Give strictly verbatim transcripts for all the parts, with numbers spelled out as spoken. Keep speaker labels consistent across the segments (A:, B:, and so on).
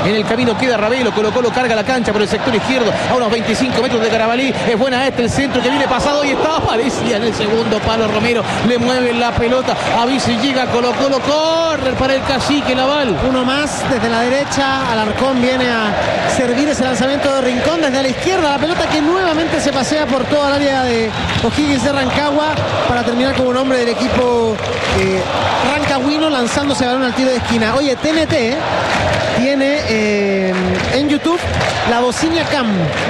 A: En el camino queda Ravelo. Colo Colo carga la cancha por el sector izquierdo a unos veinticinco metros de Carabalí. Es buena este el centro que viene pasado y está aparecía en el segundo palo. Romero le mueve la pelota. Avisa y llega Colo Colo. Corre para el cacique Laval.
B: Uno más desde la derecha. Alarcón viene a servir ese lanzamiento de Rincón desde la izquierda. La pelota que nuevamente se pasea por toda el área de O'Higgins de Rancagua para terminar como un hombre del equipo eh, rancagüino lanzándose balón al tiro de esquina. Oye, T N T tiene eh, en YouTube la Bocina Cam,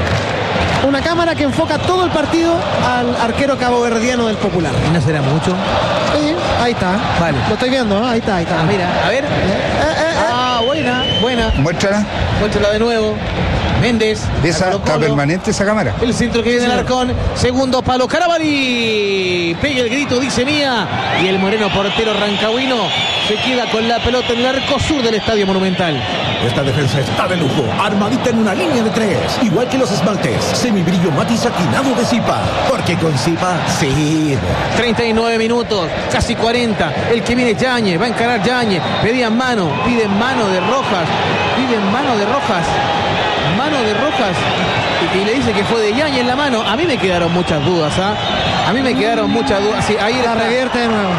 B: una cámara que enfoca todo el partido al arquero caboverdiano del Popular.
A: ¿No será mucho?
B: Sí, ahí está.
A: Vale.
B: Lo estoy viendo, ¿no? Ahí está, ahí está.
A: Ah, mira, a ver.
B: Eh, eh, eh.
A: Ah, buena, buena.
C: Muéstrala.
A: Muéstrala de nuevo. Méndez.
C: Esa, está permanente esa cámara.
A: El centro que viene el Arcón. Segundo palo. Carabalí. Pega el grito, dice Mía. Y el moreno portero rancagüino se queda con la pelota en el arco sur del Estadio Monumental.
D: Esta defensa está de lujo, armadita en una línea de tres, igual que los esmaltes, semibrillo matiz satinado de Zipa, porque con Zipa sí.
A: treinta y nueve minutos, casi cuarenta, el que viene Yáñez, va a encarar Yáñez, pedían mano, piden mano de Rojas, piden mano de Rojas, mano de Rojas, y, y le dice que fue de Yáñez la mano. A mí me quedaron muchas dudas, ¿ah? ¿eh? A mí me quedaron muchas dudas, sí, ahí
B: la
A: está.
B: revierte de nuevo.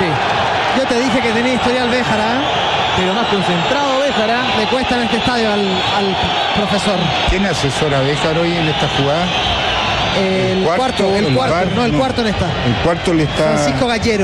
A: Sí.
B: Yo te dije que tenía historial Béjara,
A: pero más concentrado Béjara.
B: Le cuesta en este estadio al, al profesor.
C: ¿Quién asesora a Béjara hoy en esta jugada?
B: El, el cuarto, cuarto, el, el cuarto, bar, no, el no, cuarto no está.
C: El cuarto le está...
B: Francisco Gallero.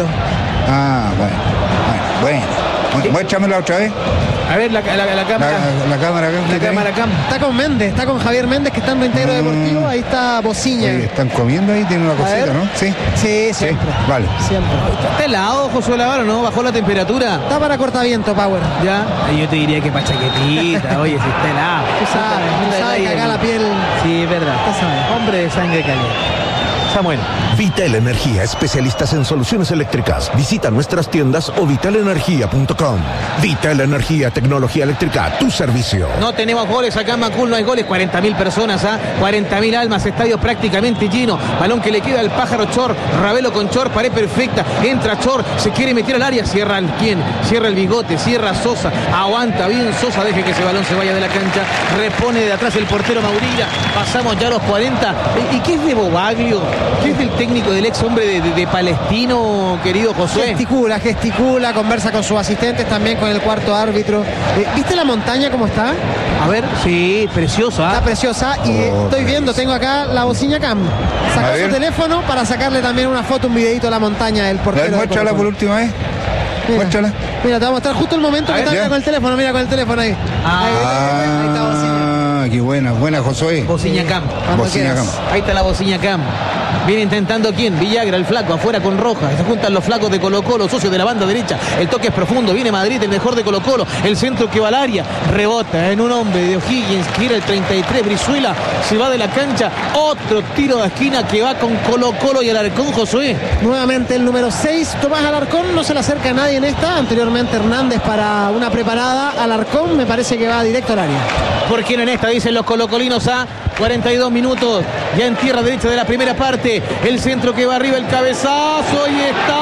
C: Ah, bueno, bueno, bueno. Muéstramela otra vez.
A: A ver, la, la, la cámara.
C: La, la cámara acá.
A: La cámara acá.
B: Está con Méndez, está con Javier Méndez, que está en Reintegro mm. Deportivo. Ahí está Bociña.
C: Oye, están comiendo ahí, tienen una cosita, ¿no? Sí.
B: Sí, siempre.
C: Sí, vale.
B: Siempre.
A: ¿Está helado, Josué Lavaro, no? ¿Bajó la temperatura?
B: Está para cortaviento, Power.
A: Ya. Yo te diría que para chaquetita, oye, si está helado.
B: Tú sabes, tú sabes que acá la piel...
A: Sí, es verdad. Hombre de sangre caliente. Samuel.
D: Vital Energía, especialistas en soluciones eléctricas. Visita nuestras tiendas o vital energía punto com. Vital Energía, tecnología eléctrica, tu servicio.
A: No tenemos goles acá en Macul, no hay goles. cuarenta mil personas, ¿ah? ¿eh? cuarenta mil almas, estadio prácticamente lleno. Balón que le queda al pájaro Chor. Ravelo con Chor, pared perfecta. Entra Chor, se quiere meter al área. Cierra el quién, cierra el bigote, cierra Sosa. Aguanta bien Sosa, deje que ese balón se vaya de la cancha. Repone de atrás el portero Maurilla. Pasamos ya a los cuarenta. ¿Y qué es de Bobaglio? ¿Qué es del técnico del ex hombre de, de, de Palestino, querido Josué?
B: Gesticula, gesticula, conversa con sus asistentes, también con el cuarto árbitro. Eh, ¿Viste la montaña cómo está?
A: A ver, sí, preciosa.
B: Está preciosa y eh, estoy viendo, tengo acá la Bocina Cam. Sacó su teléfono para sacarle también una foto, un videito a la montaña del portero.
C: Muéstrala por última vez.
B: Mira,
C: Muéstrala.
B: Mira, te voy a mostrar justo el momento a que está con el teléfono. Mira con el teléfono ahí.
C: Ah, ahí, ahí, ahí está Bocina. Ah, qué buena, buena Josué.
A: Bocina Cam.
C: Bocina Cam.
A: Ahí está la Bocina Cam. Viene intentando quién, Villagra, el flaco, afuera con Rojas. Se juntan los flacos de Colo Colo, socios de la banda derecha. El toque es profundo, viene Madrid, el mejor de Colo Colo. El centro que va al área, rebota en un hombre de O'Higgins, gira el treinta y tres, Brizuela, se va de la cancha. Otro tiro de esquina que va con Colo Colo y Alarcón, Josué.
B: Nuevamente el número seis, Tomás Alarcón, no se le acerca a nadie en esta. Anteriormente Hernández para una preparada. Alarcón me parece que va directo al área.
A: ¿Por quién en esta? Dicen los colocolinos a cuarenta y dos minutos. Ya en tierra derecha de la primera parte. El centro que va arriba, el cabezazo y está.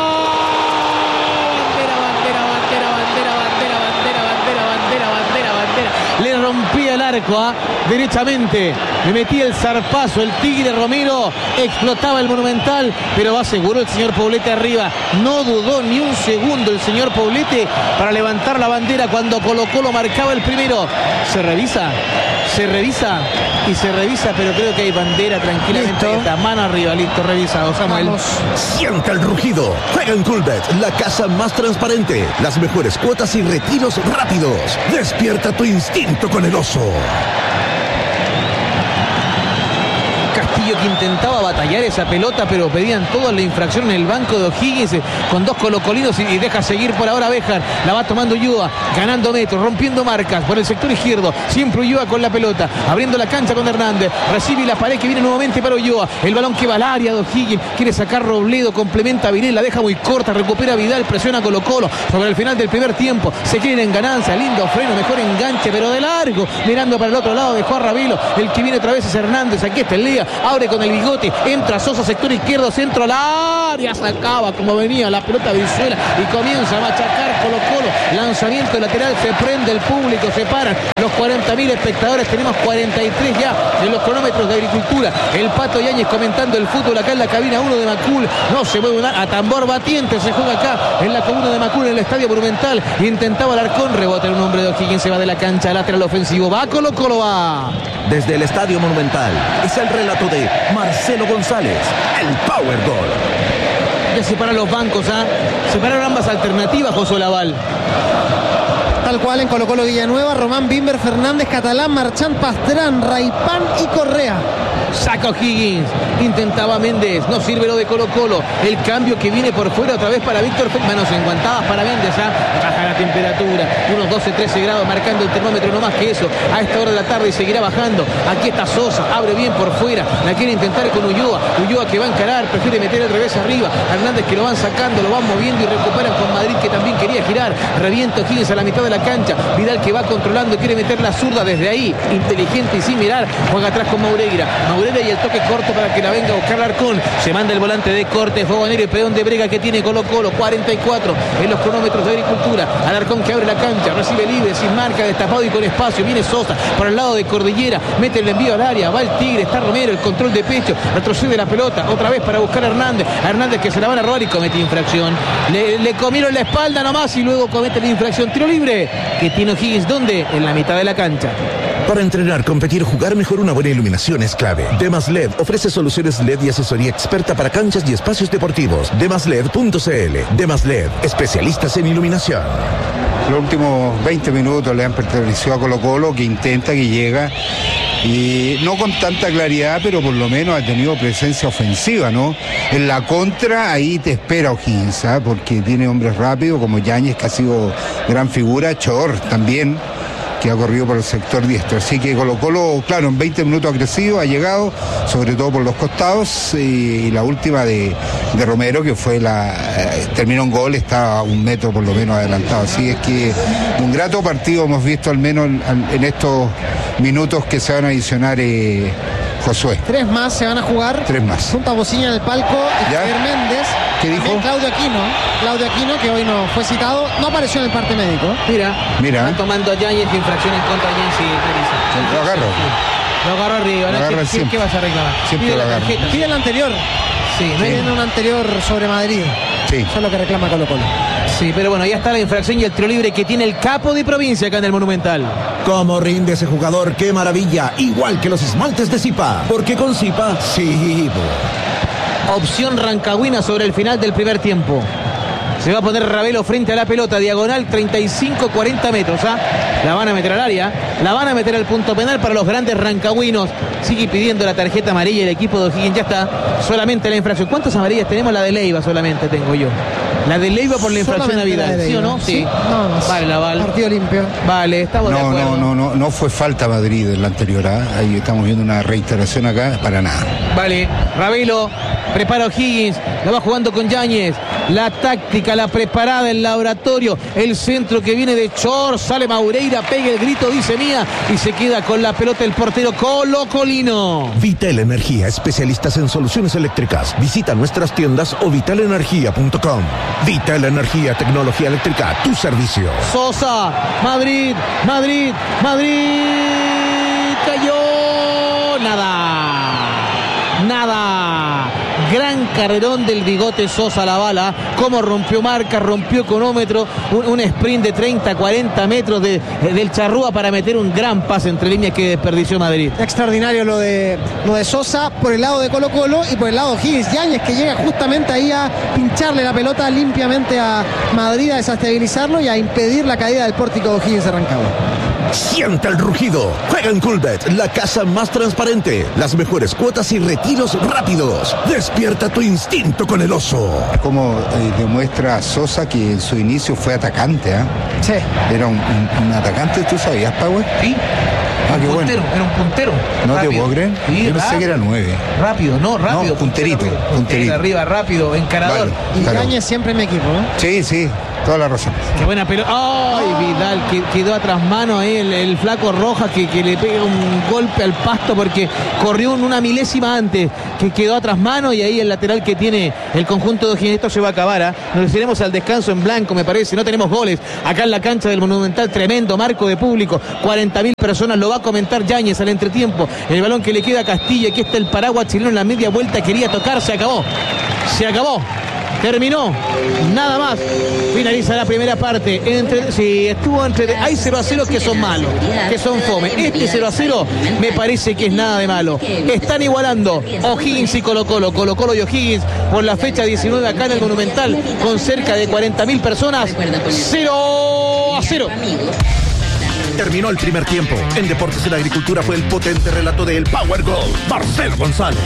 A: Bandera, bandera, bandera, bandera, bandera, bandera, bandera, bandera, bandera, bandera. Le rompía el arco, ¿ah? ¿eh? Derechamente. Le metía el zarpazo, el Tigre Romero. Explotaba el Monumental, pero va seguro el señor Poblete arriba. No dudó ni un segundo el señor Poblete para levantar la bandera cuando Colo Colo marcaba el primero. Se revisa. Se revisa y se revisa, pero creo que hay bandera tranquilamente. Esta mano arriba, listo, revisado, Samuel.
D: Vamos. Sienta el rugido. Juega en Coolbet, la casa más transparente. Las mejores cuotas y retiros rápidos. Despierta tu instinto con el oso.
A: Castillo que intentaba batallar esa pelota, pero pedían toda la infracción en el banco de O'Higgins eh, con dos colocolinos y, y deja seguir por ahora Béjar. La va tomando Ulloa, ganando metros, rompiendo marcas por el sector izquierdo. Siempre Ulloa con la pelota, abriendo la cancha con Hernández. Recibe la pared que viene nuevamente para Ulloa. El balón que va al área de O'Higgins. Quiere sacar Robledo, complementa a Virel, la deja muy corta, recupera Vidal, presiona Colo Colo sobre el final del primer tiempo. Se quieren en ganancia, lindo freno, mejor enganche, pero de largo. Mirando para el otro lado, dejó a Ravelo. El que viene otra vez es Hernández. Aquí está el Lea. Abre con el bigote, entra Sosa, sector izquierdo, centro al área, sacaba como venía la pelota Brizuela y comienza a machacar Colo Colo. Lanzamiento lateral, se prende el público, se paran los cuarenta mil espectadores, tenemos cuarenta y tres ya en los cronómetros de Agricultura. El Pato Yáñez comentando el fútbol acá en la cabina uno de Macul. No se mueve a tambor batiente, se juega acá en la comuna de Macul, en el Estadio Monumental. Intentaba Alarcón, rebota en un hombre de O'Higgins, se va de la cancha, lateral ofensivo, va Colo Colo, va.
D: Desde el Estadio Monumental es el relato de Marcelo González, el Power Gol.
A: Ya separan los bancos, ¿ah? ¿eh? Separaron ambas alternativas, José Laval.
B: Tal cual en Colo Colo Villanueva, Román Bimber, Fernández, Catalán, Marchán, Pastrán, Raipán y Correa.
A: Saca O'Higgins, intentaba Méndez, no sirve lo de Colo Colo, el cambio que viene por fuera otra vez para Víctor Fe... manos enguantadas para Méndez, ¿ah? Baja la temperatura, unos doce, trece grados marcando el termómetro, no más que eso, a esta hora de la tarde seguirá bajando. Aquí está Sosa, abre bien por fuera, la quiere intentar con Ulloa, Ulloa que va a encarar, prefiere meter el revés arriba, Hernández que lo van sacando, lo van moviendo y recuperan con Madrid que también quería girar, revienta O'Higgins a la mitad de la cancha, Vidal que va controlando, quiere meter la zurda desde ahí, inteligente y sin mirar, juega atrás con Maureira, Maureira y el toque corto para que la venga a buscar Alarcón, se manda el volante de corte, Fogonero y peón de brega que tiene Colo Colo, cuarenta y cuatro en los cronómetros de Agricultura, Alarcón que abre la cancha, recibe libre, sin marca, destapado y con espacio, viene Sosa por el lado de Cordillera, mete el envío al área, va el Tigre, está Romero, el control de pecho, retrocede la pelota, otra vez para buscar a Hernández, a Hernández que se la van a robar y comete infracción, le, le comieron la espalda nomás y luego comete la infracción, tiro libre que tiene O'Higgins, ¿dónde? En la mitad de la cancha.
D: Para entrenar, competir, jugar mejor, una buena iluminación es clave. Demas L E D ofrece soluciones L E D y asesoría experta para canchas y espacios deportivos. demas led punto c l. Demas L E D, especialistas en iluminación.
C: Los últimos veinte minutos le han pertenecido a Colo Colo, que intenta, que llega, y no con tanta claridad, pero por lo menos ha tenido presencia ofensiva, ¿no? En la contra, ahí te espera O'Higgins, ¿eh? Porque tiene hombres rápidos, como Yáñez, que ha sido gran figura, Chor también, que ha corrido por el sector diestro. Así que Colo Colo, claro, en veinte minutos ha crecido, ha llegado, sobre todo por los costados, y, y la última de, de Romero, que fue la, eh, terminó en gol, está a un metro por lo menos adelantado. Así es que un grato partido hemos visto al menos en, en estos minutos que se van a adicionar, eh, Josué.
B: Tres más se van a jugar.
C: Tres más.
B: Junta bocina en el palco, Javier Méndez.
C: ¿Qué dijo?
B: También Claudio Aquino. Claudio Aquino, que hoy no fue citado, no apareció en el parte médico.
A: Mira,
C: Mira.
A: Están tomando a Yáñez, infracción en contra de Yáñez y
C: Lo agarro.
A: Lo agarró arriba,
C: Lo
A: ¿no?
C: agarra
A: ¿Qué,
C: siempre.
A: ¿Qué vas a reclamar?
C: Siempre
A: Pide
C: lo
A: la
C: agarra.
A: tarjeta.
B: Pide el anterior.
A: Sí,
B: No tiene un anterior sobre Madrid.
C: Sí.
B: Eso es lo que reclama Colo Colo.
A: sí, pero bueno, ya está la infracción y el tiro libre que tiene el capo de provincia acá en el Monumental.
D: ¿Cómo rinde ese jugador? ¡Qué maravilla! Igual que los esmaltes de Zipa. Porque con Zipa, sí.
A: Opción rancagüina sobre el final del primer tiempo. Se va a poner Ravelo frente a la pelota, diagonal treinta y cinco cuarenta metros. ¿ah? La van a meter al área, la van a meter al punto penal para los grandes rancagüinos. Sigue pidiendo la tarjeta amarilla el equipo de O'Higgins. Ya está, solamente la infracción. ¿Cuántas amarillas tenemos? La de Leiva solamente tengo yo. La de Leiva por la infracción a Vidal, ¿sí o no? Sí.
B: sí. No, no,
A: vale, la Val.
B: Partido limpio.
A: Vale, estamos de
C: No,
A: acuerdo.
C: no, no, no, no fue falta Madrid en la anterior, ¿eh? Ahí estamos viendo una reiteración acá, para nada.
A: Vale, Ravelo prepara O'Higgins, la va jugando con Yáñez, la táctica, la preparada, el laboratorio, el centro que viene de Chor, sale Maureira, pega el grito, dice mía, y se queda con la pelota el portero Colo Colino.
D: Vital Energía, especialistas en soluciones eléctricas. Visita nuestras tiendas o vital energía punto com. Vital Energía, tecnología eléctrica, tu servicio.
A: Sosa, Madrid, Madrid, Madrid, cayó, nada, nada. Gran carrerón del bigote Sosa la bala, como rompió marca, rompió cronómetro, un, un sprint de treinta, cuarenta metros de, del Charrúa para meter un gran pase entre líneas que desperdició Madrid.
B: Extraordinario lo de, lo de Sosa por el lado de Colo Colo y por el lado de O'Higgins. Yáñez que llega justamente ahí a pincharle la pelota limpiamente a Madrid, a desestabilizarlo y a impedir la caída del pórtico de O'Higgins de Rancagua.
D: Sienta el rugido. Juega en Coolbet, la casa más transparente. Las mejores cuotas y retiros rápidos. Despierta tu instinto con el oso.
C: Como eh, demuestra Sosa que en su inicio fue atacante, ¿eh?
B: Sí.
C: Era un, un, un atacante, ¿tú sabías, Power?
A: Sí.
C: Ah,
A: un
C: qué bueno.
A: puntero, era un puntero.
C: No
A: rápido.
C: te puedo creer.
A: Sí,
C: Yo pensé
A: rápido.
C: que era nueve.
A: Rápido, no, rápido.
C: No, punterito,
A: Puntero,
C: punterito.
A: Arriba, rápido, encarador.
C: Vale.
B: Y
C: Claro.
B: Yáñez siempre en mi equipo, ¿no?
C: Sí, sí. toda la razón.
A: Qué buena pelota. ¡Ay, Vidal! Que, quedó atrás mano ahí el, el flaco Rojas que, que le pega un golpe al pasto porque corrió una milésima antes, que quedó atrás mano, y ahí el lateral que tiene el conjunto de O'Higgins. Esto se va a acabar, ¿eh? Nos iremos al descanso en blanco, me parece. No tenemos goles acá en la cancha del Monumental. Tremendo marco de público. cuarenta mil personas. Lo va a comentar Yáñez al entretiempo. El balón que le queda a Castilla. Aquí está el paraguas chileno en la media vuelta. Quería tocar. Se acabó. Se acabó. Terminó, nada más. Finaliza la primera parte. Entre, sí, estuvo entre. Hay cero a cero que son malos, que son fome. Este cero a cero me parece que es nada de malo. Están igualando O'Higgins y Colo Colo. Colo Colo y O'Higgins por la fecha diecinueve acá en el Monumental, con cerca de cuarenta mil personas. cero a cero.
D: Terminó el primer tiempo. En Deportes y la Agricultura fue el potente relato del Power Goal, Marcelo González.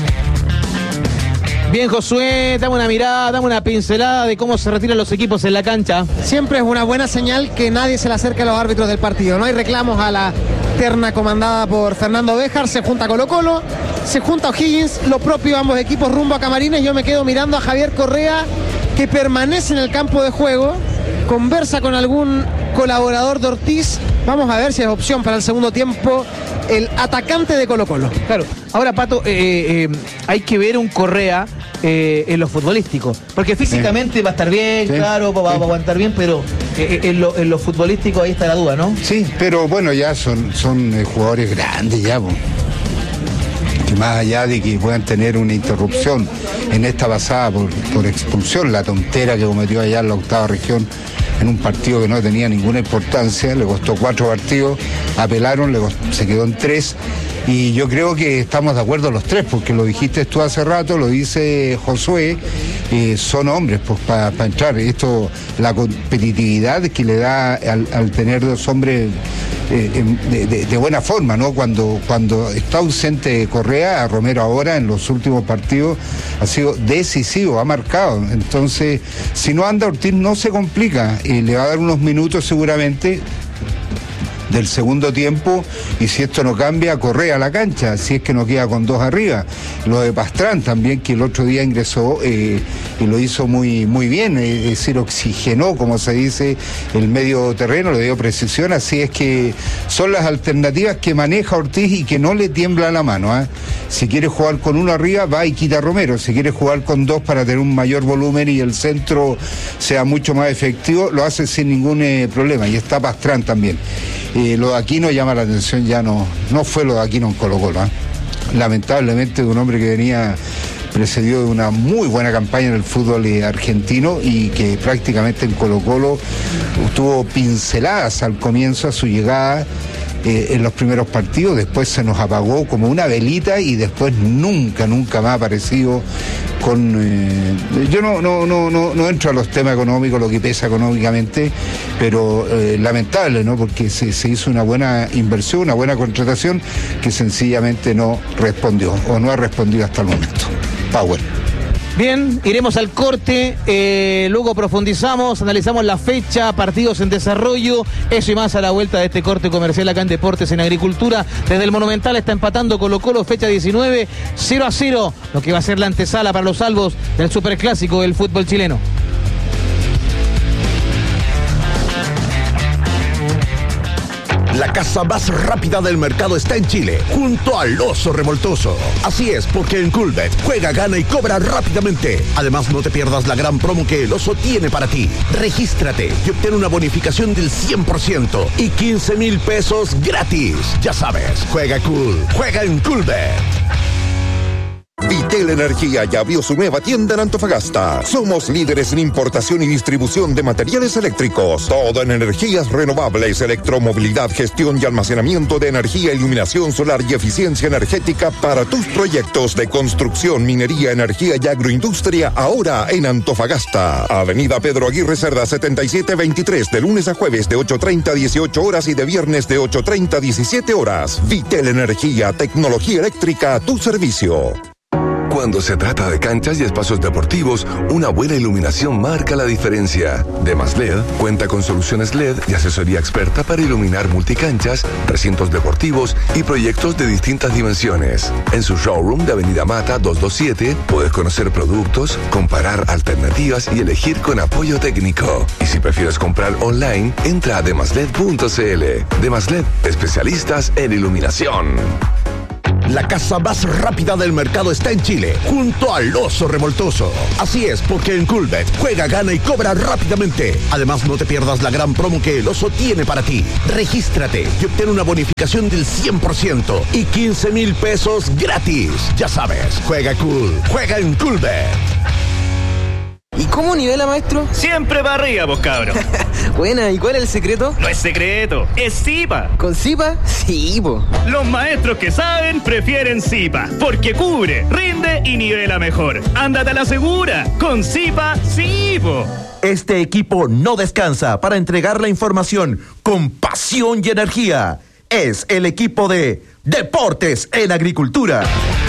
A: Bien, Josué, dame una mirada, dame una pincelada de cómo se retiran los equipos en la cancha.
B: Siempre es una buena señal que nadie se le acerque a los árbitros del partido. No hay reclamos a la terna comandada por Fernando Béjar. Se junta Colo Colo, se junta O'Higgins, lo propio ambos equipos rumbo a Camarines. Yo me quedo mirando a Javier Correa, que permanece en el campo de juego, conversa con algún colaborador de Ortiz. Vamos a ver si es opción para el segundo tiempo el atacante de Colo Colo.
A: Claro, ahora Pato, eh, eh, hay que ver un Correa eh, en lo futbolístico, porque físicamente sí. va a estar bien, sí. claro, va, sí. va a aguantar bien, pero eh, en, lo, en lo futbolístico ahí está la duda, ¿no?
C: Sí, pero bueno, ya son, son eh, jugadores grandes ya, pues. Que más allá de que puedan tener una interrupción en esta pasada por, por expulsión, la tontera que cometió allá en la octava región, en un partido que no tenía ninguna importancia, le costó cuatro partidos, apelaron, le costó, se quedó en tres, y yo creo que estamos de acuerdo los tres, porque lo dijiste tú hace rato, lo dice Josué, eh, son hombres pues para pa entrar. Esto, la competitividad que le da al, al tener dos hombres eh, de, de, de buena forma, ¿no? Cuando, cuando está ausente Correa, a Romero ahora en los últimos partidos ha sido decisivo, ha marcado. Entonces, si no anda Ortiz no se complica, eh, le va a dar unos minutos seguramente del segundo tiempo, y si esto no cambia, Correa a la cancha, si es que no queda con dos arriba. Lo de Pastrán también, que el otro día ingresó eh, y lo hizo muy, muy bien, es decir, oxigenó, como se dice, el medio terreno, le dio precisión. Así es que son las alternativas que maneja Ortiz y que no le tiembla la mano, ¿eh? Si quiere jugar con uno arriba, va y quita a Romero. Si quiere jugar con dos para tener un mayor volumen y el centro sea mucho más efectivo, lo hace sin ningún eh, problema. Y está Pastrán también. Eh, lo de Aquino llama la atención, ya no, no fue lo de Aquino en Colo Colo, ¿eh? Lamentablemente, de un hombre que venía precedido de una muy buena campaña en el fútbol eh, argentino, y que prácticamente en Colo Colo tuvo pinceladas al comienzo, a su llegada, eh, en los primeros partidos, después se nos apagó como una velita y después nunca, nunca más ha aparecido con... Eh, yo no, no, no, no, no entro a los temas económicos, lo que pesa económicamente, pero eh, lamentable, ¿no? Porque se, se hizo una buena inversión, una buena contratación que sencillamente no respondió, o no ha respondido hasta el momento. Power.
A: Bien, iremos al corte, eh, luego profundizamos, analizamos la fecha, partidos en desarrollo, eso y más a la vuelta de este corte comercial acá en Deportes en Agricultura. Desde el Monumental está empatando Colo Colo, fecha diecinueve, cero a cero, lo que va a ser la antesala para los salvos del superclásico del fútbol chileno.
D: La casa más rápida del mercado está en Chile, junto al Oso Revoltoso. Así es, porque en Coolbet juega, gana y cobra rápidamente. Además, no te pierdas la gran promo que el Oso tiene para ti. Regístrate y obtén una bonificación del cien por ciento y quince mil pesos gratis. Ya sabes, juega cool, juega en Coolbet.
E: Vitel Energía ya abrió su nueva tienda en Antofagasta. Somos líderes en importación y distribución de materiales eléctricos. Todo en energías renovables, electromovilidad, gestión y almacenamiento de energía, iluminación solar y eficiencia energética para tus proyectos de construcción, minería, energía y agroindustria, ahora en Antofagasta. Avenida Pedro Aguirre Cerda setenta y siete veintitrés, de lunes a jueves de ocho treinta a dieciocho horas y de viernes de ocho treinta a diecisiete horas. Vitel Energía, tecnología eléctrica a tu servicio.
F: Cuando se trata de canchas y espacios deportivos, una buena iluminación marca la diferencia. Demas L E D cuenta con soluciones L E D y asesoría experta para iluminar multicanchas, recintos deportivos y proyectos de distintas dimensiones. En su showroom de Avenida Mata doscientos veintisiete puedes conocer productos, comparar alternativas y elegir con apoyo técnico. Y si prefieres comprar online, entra a demasled punto cl. Demasled, especialistas en iluminación.
D: La casa más rápida del mercado está en Chile, junto al Oso Revoltoso. Así es, porque en Coolbet juega, gana y cobra rápidamente. Además, no te pierdas la gran promo que el Oso tiene para ti. Regístrate y obtén una bonificación del cien por ciento y quince mil pesos gratis. Ya sabes, juega cool, juega en Coolbet.
G: ¿Y cómo nivela, maestro?
H: Siempre para arriba, pues, cabrón.
G: Buena, ¿y cuál es el secreto?
H: No es secreto, es Zipa.
G: ¿Con Zipa? Sí, po.
H: Los maestros que saben prefieren Zipa, porque cubre, rinde y nivela mejor. Ándate a la segura, con Zipa, sí, po.
I: Este equipo no descansa para entregar la información con pasión y energía. Es el equipo de Deportes en Agricultura.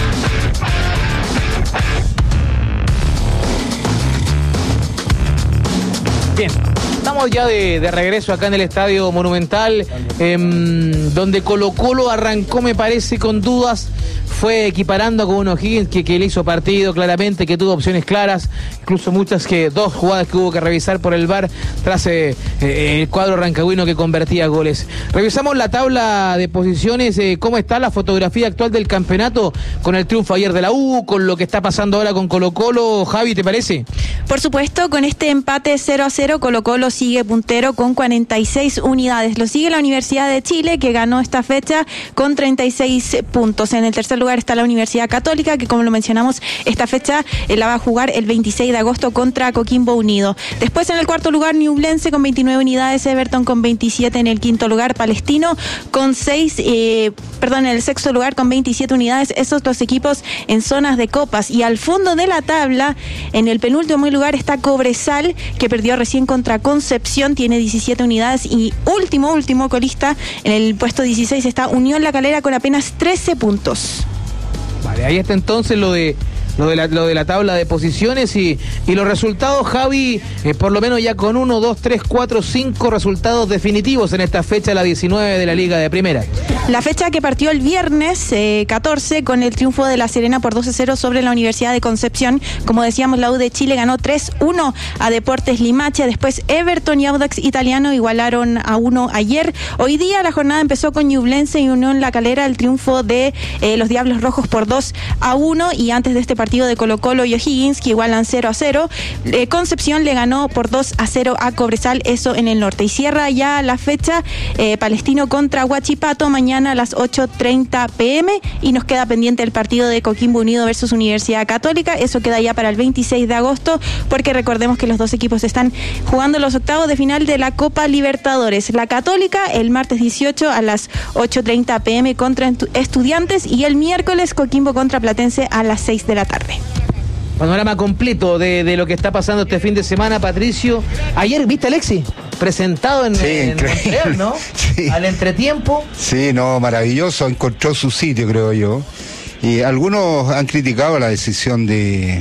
A: Bien, estamos ya de, de regreso acá en el Estadio Monumental, eh, donde Colo Colo arrancó, me parece, con dudas, fue equiparando con uno O'Higgins que, que le hizo partido claramente, que tuvo opciones claras, incluso muchas que, dos jugadas que hubo que revisar por el V A R tras eh, eh, el cuadro rancagüino que convertía goles. Revisamos la tabla de posiciones, eh, cómo está la fotografía actual del campeonato con el triunfo ayer de la U, con lo que está pasando ahora con Colo Colo. Javi, ¿te parece?
J: Por supuesto, con este empate cero a cero, Colo Colo sigue puntero con cuarenta y seis unidades. Lo sigue la Universidad de Chile, que ganó esta fecha con treinta y seis puntos. En el tercer lugar está la Universidad Católica, que como lo mencionamos, esta fecha eh, la va a jugar el veintiséis de agosto contra Coquimbo Unido. Después en el cuarto lugar, Ñublense con veintinueve unidades, Everton con veintisiete en el quinto lugar, Palestino con seis, eh, perdón, en el sexto lugar con veintisiete unidades. Esos dos equipos en zonas de copas. Y al fondo de la tabla, en el penúltimo lugar está Cobresal, que perdió recién contra Concepción, tiene diecisiete unidades. Y último, último colista, en el puesto dieciséis está Unión La Calera con apenas trece puntos.
A: Vale, ahí está entonces lo de lo de la, lo de la tabla de posiciones y, y los resultados, Javi, eh, por lo menos ya con uno, dos, tres, cuatro, cinco resultados definitivos en esta fecha, la diecinueve de la Liga de Primera.
J: La fecha que partió el viernes eh, catorce con el triunfo de La Serena por dos a cero sobre la Universidad de Concepción. Como decíamos, la U de Chile ganó tres uno a Deportes Limache. Después Everton y Audax Italiano igualaron a uno ayer. Hoy día la jornada empezó con Ñublense y Unión La Calera, el triunfo de eh, los Diablos Rojos por dos a uno. Y antes de este partido de Colo Colo y O'Higgins, que igualan cero a cero, eh, Concepción le ganó por dos a cero a Cobresal, eso en el norte. Y cierra ya la fecha eh, Palestino contra Huachipato mañana a las ocho treinta pm, y nos queda pendiente el partido de Coquimbo Unido versus Universidad Católica. Eso queda ya para el veintiséis de agosto, porque recordemos que los dos equipos están jugando los octavos de final de la Copa Libertadores. La Católica el martes dieciocho a las ocho treinta pm contra Estudiantes, y el miércoles Coquimbo contra Platense a las seis de la tarde.
A: Panorama completo de, de lo que está pasando este fin de semana, Patricio. Ayer, ¿viste, Alexis? Presentado en,
C: sí,
A: en Montreal, ¿no?
C: Sí.
A: Al entretiempo.
C: Sí, no, maravilloso, encontró su sitio, creo yo. Y algunos han criticado la decisión de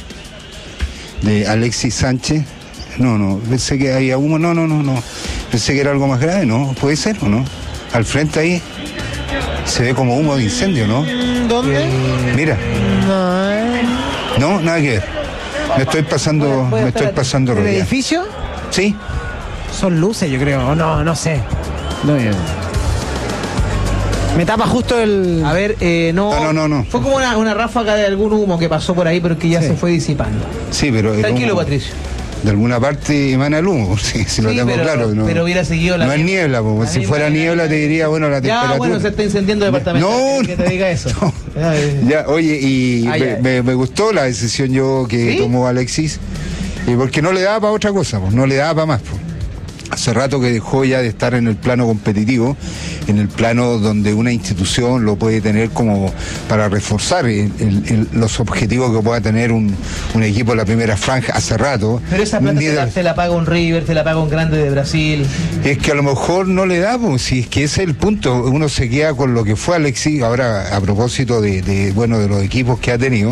C: de Alexis Sánchez. No, no, pensé que había humo, no, no, no, no. Pensé que era algo más grave, ¿no? ¿Puede ser o no? Al frente ahí se ve como humo de incendio, ¿no?
B: ¿Dónde?
C: Mira.
B: No, eh.
C: No, nada que ver. Me estoy pasando,
B: ¿Puede- puede
C: me estoy
B: estar
C: pasando
B: ¿El
C: rollo.
B: edificio?
C: Sí.
B: Son luces, yo creo. O no, no sé. No, yo- Me tapa justo el...
A: A ver, eh, no,
C: No, no, no, no.
A: Fue como una, una ráfaga de algún humo que pasó por ahí, pero que ya
B: Sí.
A: se fue disipando.
C: Sí, pero el
A: Tranquilo,
C: humo,
A: Patricio.
C: de alguna parte emana el humo, sí, si lo
A: Sí,
C: tengo
A: pero-
C: claro. No,
A: pero hubiera seguido la
C: No es
A: misma-
C: niebla, po,
A: la
C: si
A: misma
C: fuera
A: dinámica.
C: niebla te diría, bueno, la
A: Ya,
C: temperatura.
A: bueno, se está incendiando el departamento.
C: No,
A: que te diga eso.
C: no.
A: Ya, eh.
C: Ya, oye, y
A: Ay,
C: me,
A: ay.
C: me- me gustó la decisión yo que
A: ¿Sí?
C: tomó Alexis, y porque no le daba para otra cosa, pues, no le daba para más. Pues. Hace rato que dejó ya de estar en el plano competitivo, en el plano donde una institución lo puede tener como para reforzar el- el- el- los objetivos que pueda tener un, un equipo de la primera franja hace rato.
A: Pero esa plata
C: Ni
A: te
C: de-
A: la, te la paga un River, te la paga un Grande de Brasil.
C: Es que a lo mejor no le da, pues, si es que ese es el punto, uno se queda con lo que fue Alexis, ahora a propósito de, de, bueno, de los equipos que ha tenido,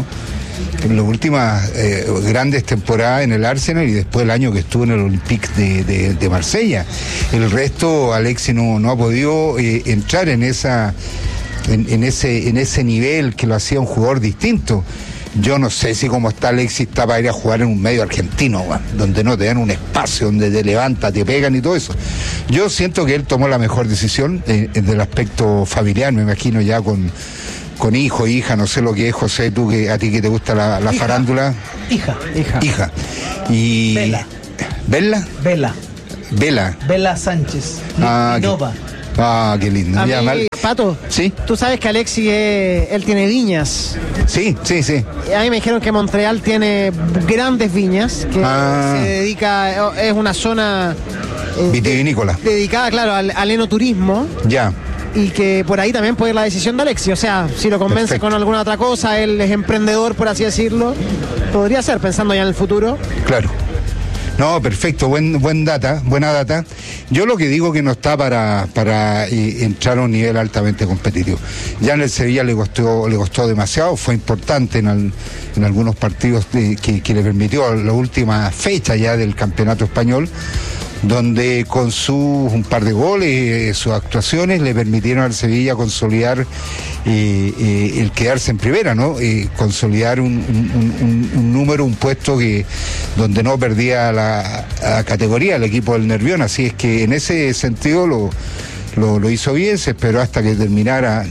C: en las últimas eh, grandes temporadas en el Arsenal y después el año que estuvo en el Olympique de, de, de Marsella. El resto, Alexis no, no ha podido eh, entrar en esa en, en ese en ese nivel que lo hacía un jugador distinto. Yo no sé si como está Alexis está para ir a jugar en un medio argentino, man, donde no te dan un espacio, donde te levantan, te pegan y todo eso. Yo siento que él tomó la mejor decisión eh, del aspecto familiar, me imagino ya con, con hijo, hija, no sé lo que es, José, tú que a ti que te gusta la, la
K: hija.
C: farándula.
K: Hija, hija.
C: Hija. Y...
K: Vela.
C: ¿Vela?
K: Vela.
C: Vela.
K: Vela Sánchez.
C: Ah,
K: Nova.
C: Ah, qué lindo.
B: A
C: Ya,
B: mí,
C: mal.
B: Pato,
C: ¿Sí?
B: tú sabes que Alexis, eh, él tiene viñas.
C: Sí, sí, sí.
B: Y a mí me dijeron que Montreal tiene grandes viñas, que
C: Ah.
B: se dedica, es una zona eh,
C: Vitivinícola.
B: de- dedicada, claro, al, al enoturismo.
C: Ya.
B: Y que por ahí también puede ir la decisión de Alexis. O sea, si lo convence
C: Perfecto.
B: con alguna otra cosa, él es emprendedor, por así decirlo. Podría ser, pensando ya en el futuro.
C: Claro. No, perfecto, buen, buen data, buena data. Yo lo que digo que no está para, para eh, entrar a un nivel altamente competitivo. Ya en el Sevilla le costó, le costó demasiado, fue importante en, al- en algunos partidos de- que, que le permitió la última fecha ya del campeonato español, donde con sus un par de goles, eh, sus actuaciones le permitieron al Sevilla consolidar eh, eh, el quedarse en primera, ¿no? Eh, consolidar un, un- un- un número, un puesto que donde no perdía la, la categoría el equipo del Nervión, así es que en ese sentido lo, lo, lo hizo bien, se esperó hasta que terminara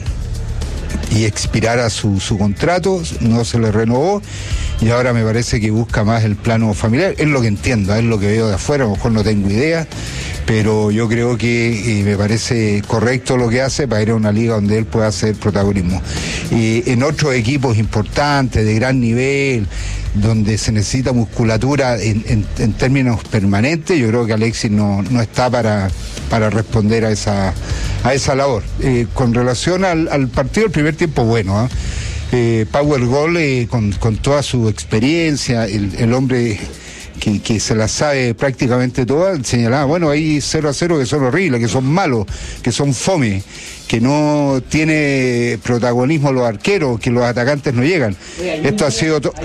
C: y expirara su, su contrato, no se le renovó y ahora me parece que busca más el plano familiar, es lo que entiendo, es lo que veo de afuera, a lo mejor no tengo idea, pero yo creo que eh, me parece correcto lo que hace para ir a una liga donde él pueda hacer protagonismo. Y en otros equipos importantes, de gran nivel, donde se necesita musculatura en, en- en términos permanentes, yo creo que Alexis no, no está para, para responder a esa, a esa labor. Eh, con relación al, al partido, el primer tiempo bueno, ¿ah? Eh, Power Goal eh, con, con toda su experiencia, el, el hombre que, que se la sabe prácticamente toda, señalaba, bueno, hay cero a cero que son horribles, que son malos, que son fome, que no tiene protagonismo los arqueros, que los atacantes no llegan. Esto ha sido... to-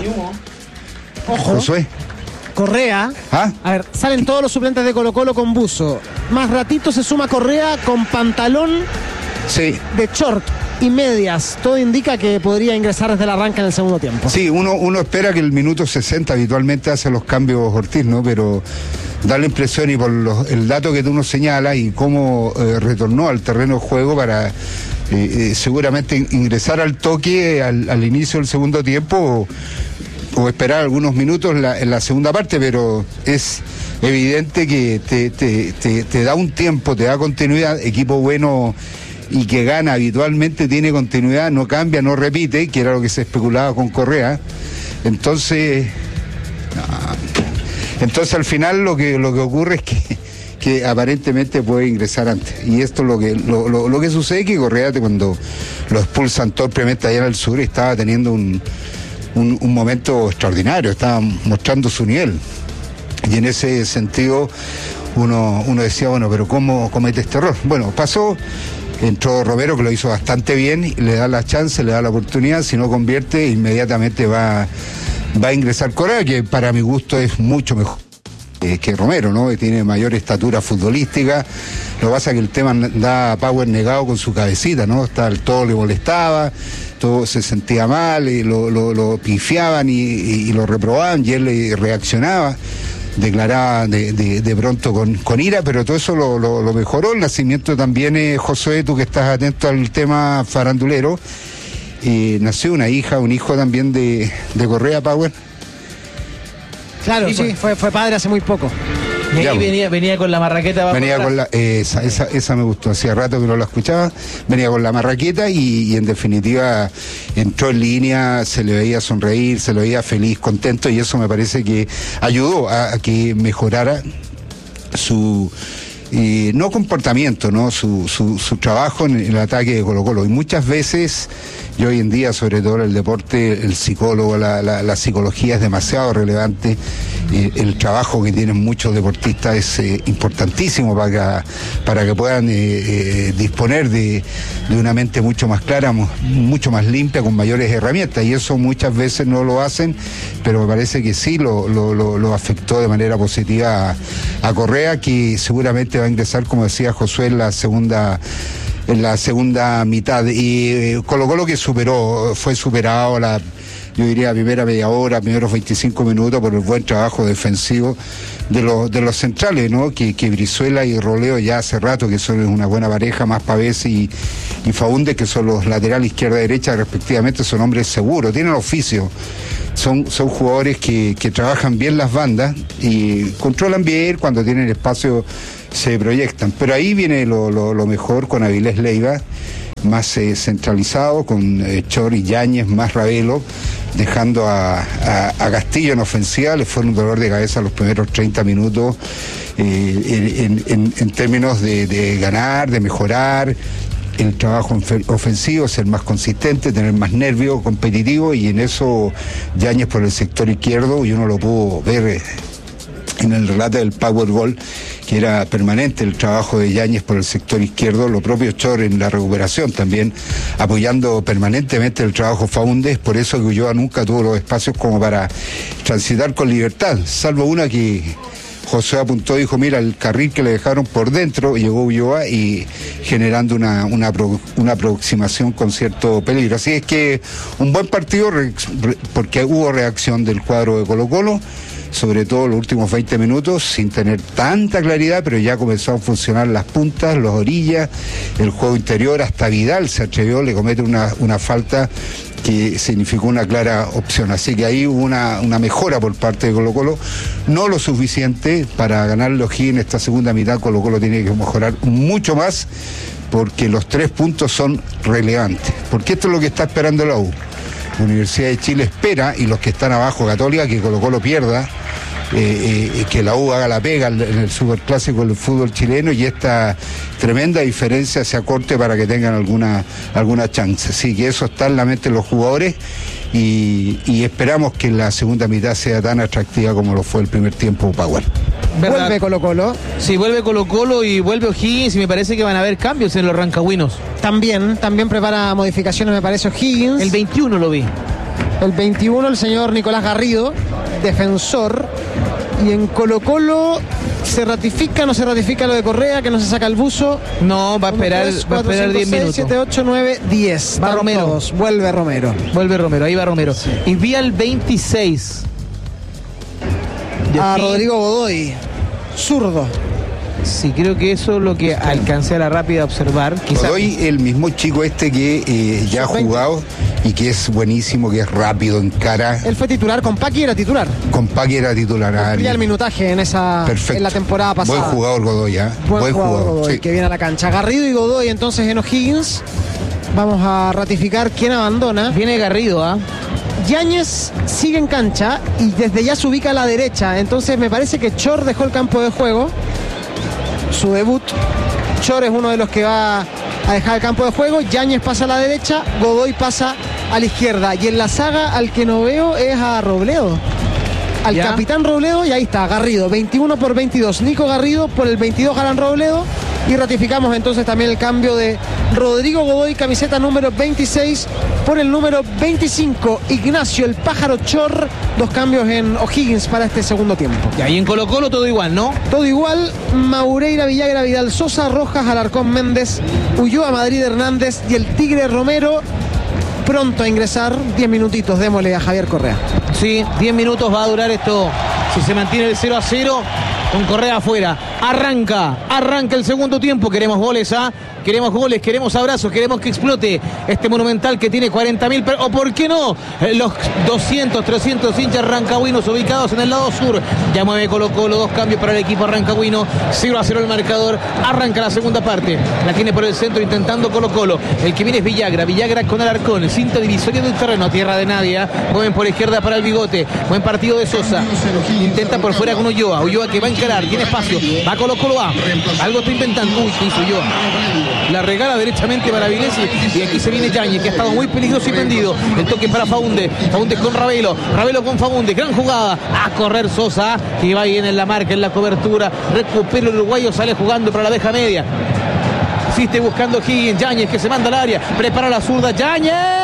B: Ojo,
C: Josué.
B: Correa.
C: ¿Ah?
B: A ver, salen todos los suplentes de Colo Colo con buzo. Más ratito se suma Correa con pantalón
C: Sí.
B: de short y medias. Todo indica que podría ingresar desde el arranque en el segundo tiempo.
C: Sí, uno, uno espera que el minuto sesenta habitualmente hace los cambios Ortiz, ¿no? Pero da la impresión, y por los- el dato que tú nos señalas y cómo eh, retornó al terreno de juego para eh, eh, seguramente in- ingresar al toque al, al inicio del segundo tiempo o, o esperar algunos minutos en la, en la segunda parte, pero es evidente que te, te, te, te da un tiempo, te da continuidad, equipo bueno y que gana habitualmente, tiene continuidad, no cambia, no repite, que era lo que se especulaba con Correa. Entonces, no. entonces al final lo que lo que ocurre es que, que aparentemente puede ingresar antes. Y esto es lo que lo, lo, lo que sucede, que Correa cuando lo expulsan torpemente allá en el sur estaba teniendo un, un, un momento extraordinario, estaba mostrando su nivel. Y en ese sentido uno, uno decía, bueno, pero ¿cómo comete este error? Bueno, pasó. Entró Romero, que lo hizo bastante bien, y le da la chance, le da la oportunidad, si no convierte, inmediatamente va, va a ingresar Correa, que para mi gusto es mucho mejor eh, que Romero, ¿no? Que tiene mayor estatura futbolística. Lo que pasa es que el tema da a Power negado con su cabecita, ¿no? Está, todo le molestaba, todo se sentía mal, y lo, lo, lo pifiaban y, y, y lo reprobaban, y él eh, reaccionaba. Declaraba de, de, de pronto con, con ira, pero todo eso lo, lo, lo mejoró. El nacimiento también, eh, Josué, tú que estás atento al tema farandulero, eh, nació una hija, un hijo también de, de Correa Power.
B: Claro, sí, fue, fue padre hace muy poco.
K: Y
C: Ya,
K: ahí
C: pues.
K: venía, venía con la marraqueta abajo
C: Venía
K: atrás.
C: con la, eh, esa, esa, esa me gustó, hacía rato que no la escuchaba, venía con la marraqueta y, y en definitiva entró en línea, se le veía sonreír, se le veía feliz, contento, y eso me parece que ayudó a, a que mejorara su eh, no comportamiento, no su, su, su trabajo en el ataque de Colo Colo. Y muchas veces, y hoy en día, sobre todo en el deporte, el psicólogo, la, la, la psicología es demasiado relevante eh, el trabajo que tienen muchos deportistas es eh, importantísimo para que, para que puedan eh, eh, disponer de, de una mente mucho más clara, mucho más limpia, con mayores herramientas, y eso muchas veces no lo hacen, pero me parece que sí lo, lo, lo, lo afectó de manera positiva a, a Correa, que seguramente va a ingresar, como decía Josué, en la segunda en la segunda mitad. Y eh, Colo Colo que superó, fue superado la, yo diría, primera media hora, primeros veinticinco minutos, por el buen trabajo defensivo de los de los centrales, ¿no? Que, que Brizuela y Roleo ya hace rato que son una buena pareja, más Pavés y, y Faúndez, que son los laterales izquierda y derecha respectivamente, son hombres seguros, tienen oficio, son, son jugadores que, que trabajan bien las bandas y controlan bien, cuando tienen espacio se proyectan, pero ahí viene lo, lo, lo mejor con Avilés Leiva, más eh, centralizado, con eh, Chor y Yáñez, más Ravelo, dejando a, a, a Castillo en ofensiva. Le fue un dolor de cabeza los primeros treinta minutos eh, en, en, en términos de, de ganar, de mejorar el trabajo ofensivo, ser más consistente, tener más nervio competitivo, y en eso Yáñez por el sector izquierdo, y uno lo pudo ver eh, en el relato del Powerball, que era permanente el trabajo de Yáñez por el sector izquierdo, lo propio Chor en la recuperación también, apoyando permanentemente el trabajo Faúndez, por eso que Ulloa nunca tuvo los espacios como para transitar con libertad, salvo una que José apuntó, dijo, mira, el carril que le dejaron por dentro, llegó Ulloa y generando una, una, una aproximación con cierto peligro. Así es que un buen partido, porque hubo reacción del cuadro de Colo Colo, sobre todo los últimos veinte minutos, sin tener tanta claridad, pero ya comenzó a funcionar las puntas, las orillas, el juego interior, hasta Vidal se atrevió, le comete una, una falta que significó una clara opción. Así que ahí hubo una, una mejora por parte de Colo Colo, no lo suficiente para ganar los O'Higgins en esta segunda mitad. Colo Colo tiene que mejorar mucho más, porque los tres puntos son relevantes, porque esto es lo que está esperando la U. La Universidad de Chile espera, y los que están abajo, Católica, que Colo Colo pierda, eh, eh, que la U haga la pega en el superclásico del fútbol chileno, y esta tremenda diferencia se acorte para que tengan alguna, alguna chance. Así que eso está en la mente de los jugadores, y, y esperamos que la segunda mitad sea tan atractiva como lo fue el primer tiempo Power.
B: ¿Verdad? Vuelve Colo Colo.
A: Sí, vuelve Colo Colo y vuelve O'Higgins, y me parece que van a haber cambios en los rancagüinos.
B: También, también prepara modificaciones, me parece, O'Higgins.
A: El veintiuno lo vi.
B: El veintiuno, el señor Nicolás Garrido, defensor. Y en Colo Colo, ¿se ratifica, no se ratifica lo de Correa, que no se saca el buzo?
A: No, va a esperar diez minutos.
B: siete, ocho, nueve, diez.
A: Va Romero.
B: Todos. Vuelve Romero.
A: Vuelve Romero, ahí va Romero. Sí. Y vi al veintiséis.
B: A Rodrigo Godoy, zurdo.
A: Sí, creo que eso es lo que alcancé a la rápida a observar.
C: Quizá... Godoy, el mismo chico este que eh, ya ha jugado y que es buenísimo, que es rápido en cara.
B: Él fue titular, con Paqui era titular.
C: Con Paqui era titular.
B: Y el minutaje en esa
C: Perfecto.
B: En la temporada pasada.
C: Buen jugador Godoy, ¿eh?
B: Buen,
C: Buen
B: jugador,
C: jugador
B: Godoy,
C: sí.
B: que viene a la cancha. Garrido y Godoy entonces en O'Higgins. Vamos a ratificar quién abandona.
A: Viene Garrido, ¿ah? ¿eh?
B: Yáñez sigue en cancha y desde ya se ubica a la derecha. Entonces me parece que Chor dejó el campo de juego. Su debut. Chor es uno de los que va a dejar el campo de juego. Yáñez pasa a la derecha, Godoy pasa a la izquierda. Y en la saga al que no veo es a Robledo. Al ¿Ya? Capitán Robledo, y ahí está, Garrido, veintiuno por veintidós. Nico Garrido por el veintidós, Alan Robledo. Y ratificamos entonces también el cambio de Rodrigo Godoy, camiseta número veintiséis, por el número veinticinco, Ignacio el Pájaro Chor. Dos cambios en O'Higgins para este segundo tiempo.
A: Y ahí en Colo Colo todo igual, ¿no?
B: Todo igual. Maureira, Villagra, Vidal, Sosa, Rojas, Alarcón, Méndez, Ulloa, Madrid, Hernández y el Tigre Romero. Pronto a ingresar, diez minutitos, démosle a Javier Correa.
A: Sí, diez minutos va a durar esto. Si se mantiene el cero a cero, con Correa afuera. Arranca, arranca el segundo tiempo. Queremos goles, ¿ah? Queremos goles, queremos abrazos, queremos que explote este Monumental que tiene cuarenta mil, o por qué no, los doscientos, trescientos hinchas rancagüinos ubicados en el lado sur. Ya mueve Colo Colo, dos cambios para el equipo rancagüino, cero a cero el marcador. Arranca la segunda parte, la tiene por el centro intentando Colo Colo. El que viene es Villagra, Villagra con Alarcón, cinta divisoria del terreno, tierra de nadie. Mueven por izquierda para el Bigote, buen partido de Sosa, intenta por fuera con Ulloa, Ulloa que va a encarar, tiene espacio, va Colo Colo A, algo está inventando. Uy, ¿qué hizo Ulloa? La regala derechamente para Vilesi. Y aquí se viene Yáñez, que ha estado muy peligroso y pendido. El toque para Faúndez. Faúndez con Ravelo. Ravelo con Faúndez. Gran jugada. A correr Sosa, que va bien en la marca, en la cobertura. Recupera el uruguayo. Sale jugando para la deja media. Insiste buscando Higgins. Yáñez que se manda al área. Prepara la zurda. Yáñez.